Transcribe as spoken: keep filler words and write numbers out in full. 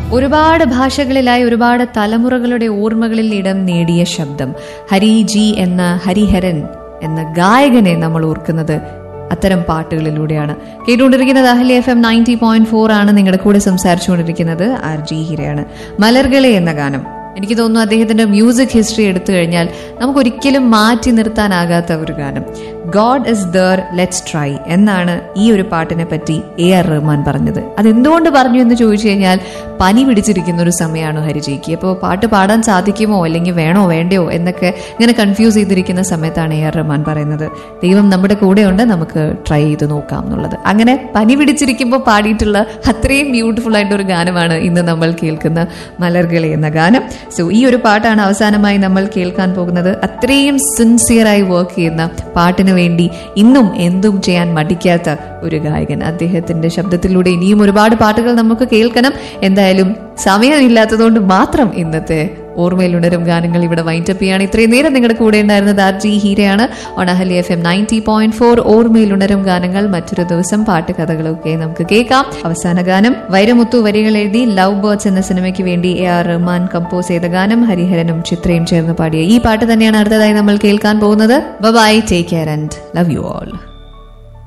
ഒരുപാട് ഭാഷകളിലായി ഒരുപാട് തലമുറകളുടെ ഓർമ്മകളിൽ ഇടം നേടിയ ശബ്ദം ഹരി ജി എന്ന ഹരിഹരൻ എന്ന ഗായകനെ നമ്മൾ ഓർക്കുന്നത് അത്തരം പാട്ടുകളിലൂടെയാണ്. കേട്ടുകൊണ്ടിരിക്കുന്നത് Ahalya F M ninety point four ആണ്. നിങ്ങളുടെ കൂടെ സംസാരിച്ചുകൊണ്ടിരിക്കുന്നത് ആർ ജി ഹിരയാണ്. മലർകളെ എന്ന ഗാനം, എനിക്ക് തോന്നുന്നു അദ്ദേഹത്തിന്റെ മ്യൂസിക് ഹിസ്റ്ററി എടുത്തു കഴിഞ്ഞാൽ നമുക്കൊരിക്കലും മാറ്റി നിർത്താനാകാത്ത ഒരു ഗാനം. God is there, let's try എന്നാണ് ഈ ഒരു പാട്ടിനെ പറ്റി എ ആർ റഹ്മാൻ പറഞ്ഞത്. അതെന്തുകൊണ്ട് പറഞ്ഞു എന്ന് ചോദിച്ചു കഴിഞ്ഞാൽ പനി പിടിച്ചിരിക്കുന്ന ഒരു സമയമാണ് ഹരിജിക്ക്. അപ്പോൾ പാട്ട് പാടാൻ സാധിക്കുമോ അല്ലെങ്കിൽ വേണോ വേണ്ടയോ എന്നൊക്കെ ഇങ്ങനെ കൺഫ്യൂസ് ചെയ്തിരിക്കുന്ന സമയത്താണ് എ ആർ റഹ്മാൻ പറയുന്നത് ദൈവം നമ്മുടെ കൂടെയുണ്ട്, നമുക്ക് ട്രൈ ചെയ്ത് നോക്കാം എന്നുള്ളത്. അങ്ങനെ പനി പിടിച്ചിരിക്കുമ്പോൾ പാടിയിട്ടുള്ള അത്രയും ബ്യൂട്ടിഫുൾ ആയിട്ടൊരു ഗാനമാണ് ഇന്ന് നമ്മൾ കേൾക്കുന്ന മലർകളെ എന്ന ഗാനം. സോ ഈ ഒരു പാട്ടാണ് അവസാനമായി നമ്മൾ കേൾക്കാൻ പോകുന്നത്. അത്രയും സിൻസിയറായി വർക്ക് ചെയ്യുന്ന, പാട്ടിന് വേണ്ടി ഇന്നും എന്തും ചെയ്യാൻ മടിക്കാത്ത ഒരു ഗായകൻ. അദ്ദേഹത്തിന്റെ ശബ്ദത്തിലൂടെ ഇനിയും ഒരുപാട് പാട്ടുകൾ നമുക്ക് കേൾക്കണം. എന്തായാലും സമയമില്ലാത്തതുകൊണ്ട് മാത്രം ഇന്നത്തെ ഓർമ്മയിലുണരും ഗാനങ്ങൾ ഇവിടെ വൈൻഡപ്പ് ചെയ്യാണ്. ഇത്രയും നേരം നിങ്ങളുടെ കൂടെ ഉണ്ടായിരുന്നത് R G ഹീരയാണ് on Ahalya F M ninety point four. ഓർമ്മയിലുണരും ഗാനങ്ങൾ മറ്റൊരു ദിവസം പാട്ട് കഥകളൊക്കെ നമുക്ക് കേൾക്കാം. അവസാന ഗാനം വൈരമുത്തു വരികൾ എഴുതി ലവ് ബേർഡ്സ് എന്ന സിനിമയ്ക്ക് വേണ്ടി എ ആർ റഹ്മാൻ കമ്പോസ് ചെയ്ത ഗാനം, ഹരിഹരനും ചിത്രയും ചേർന്ന് പാടിയ ഈ പാട്ട് തന്നെയാണ് അടുത്തതായി നമ്മൾ കേൾക്കാൻ പോകുന്നത്. By, take care and love you all.